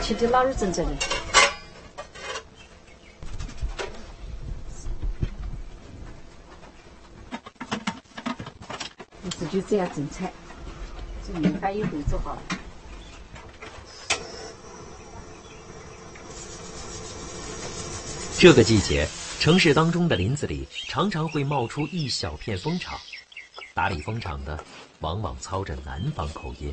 起的哪儿整整的？意思就这样整菜，这米饭一会做好了。 这个季节，城市当中的林子里常常会冒出一小片蜂场，打理蜂场的往往操着南方口音。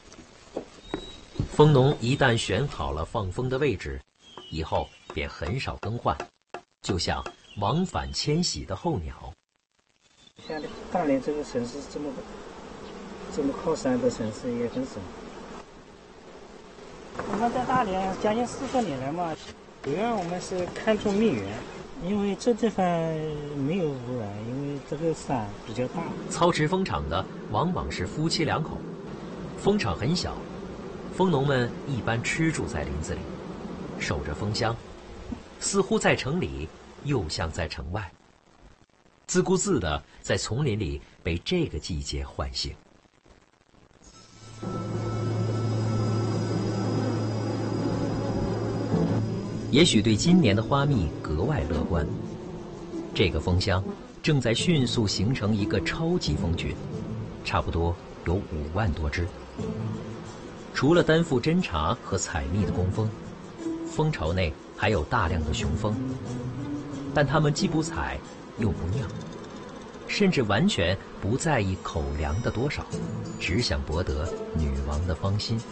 蜂农一旦选好了放蜂的位置，以后便很少更换，就像往返迁徙的候鸟。 像大连这个城市这么靠山的城市也很少。我们在大连将近40年了嘛，主要我们是看重蜜源，因为这地方没有污染，因为这个山比较大。 操持蜂场的往往是夫妻2口，蜂场很小，蜂农们一般吃住在林子里，守着蜂箱，似乎在城里，又像在城外，自顾自地在丛林里被这个季节唤醒。也许对今年的花蜜格外乐观，这个蜂箱正在迅速形成一个超级蜂群，差不多有5万多只。除了担负侦察和采蜜的工蜂，蜂巢内还有大量的雄蜂，但它们既不采又不酿，甚至完全不在意口粮的多少，只想博得女王的芳心。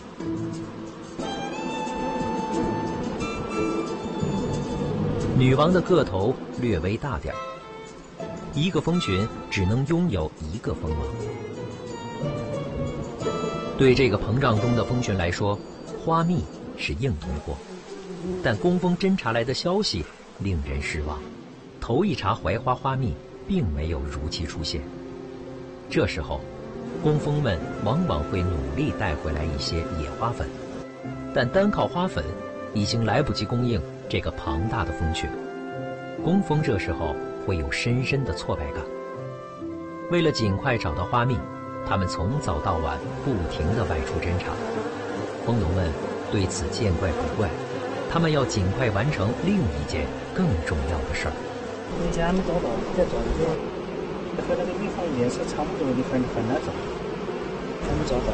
女王的个头略微大点，一个蜂群只能拥有1个蜂王。对这个膨胀中的蜂群来说，花蜜是硬通货，但工蜂侦察来的消息令人失望。头一茬槐花花蜜并没有如期出现。这时候，工蜂们往往会努力带回来一些野花粉，但单靠花粉已经来不及供应这个庞大的蜂群。工蜂这时候会有深深的挫败感。为了尽快找到花蜜，他们从早到晚不停地外出侦察。蜂农们对此见怪不怪，他们要尽快完成另一件更重要的事儿。 人家还没找到，再找一个和那个蜜蜂颜色差不多的地方很难找，还没找到。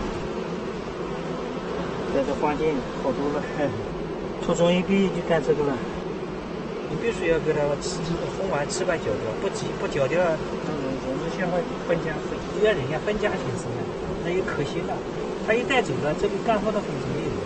在这环境好多了，初中一毕业就干这个了。你必须要给它蜂完吃完嚼掉，不嚼掉，我们先会分家，要人家分家形式呢，那也可惜了。他一带走了，这个干活的蜂就没有了。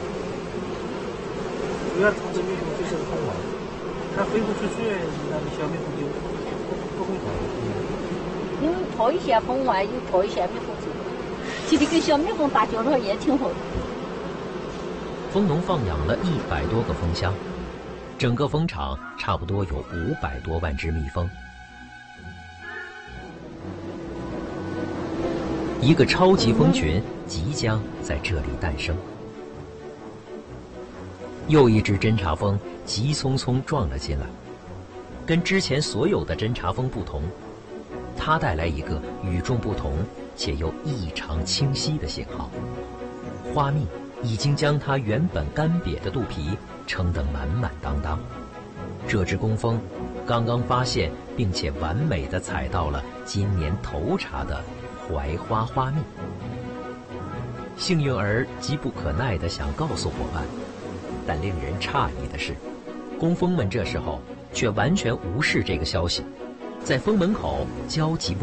主要通知蜜蜂就是蜂王，它飞不出去，那个小蜜蜂就不会跑。 因为跑一下蜂完，又跑一下蜜蜂走，其实跟小蜜蜂打交道也挺好的。 蜂农放养了100多个蜂箱，整个蜂场差不多有500多万只蜜蜂。一个超级蜂群即将在这里诞生。又一只侦察蜂急匆匆撞了进来，跟之前所有的侦察蜂不同，它带来一个与众不同且又异常清晰的信号：花蜜已经将它原本干瘪的肚皮撑得满满当当。这只工蜂刚刚发现并且完美地采到了今年头茬的槐花花蜜。幸运儿急不可耐地想告诉伙伴，但令人诧异的是，工蜂们这时候却完全无视这个消息，在蜂门口焦急